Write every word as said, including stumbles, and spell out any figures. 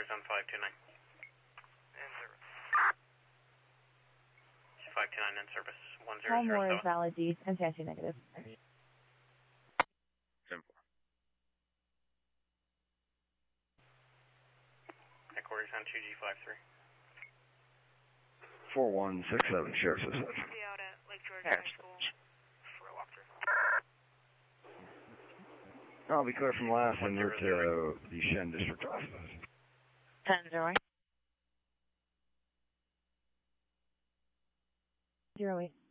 Headquarters on five two nine. In service. five two nine in service. one zero zero Palmore seven. is valid D and fancy negative. Simple. Headquarters on two G five three. four one six seven, Sheriff's Assistant. Be out at Lake George Yes. High School for a walkthrough. I'll be clear from last and route to uh, the Shen District Office. ten zero eight. Zero eight.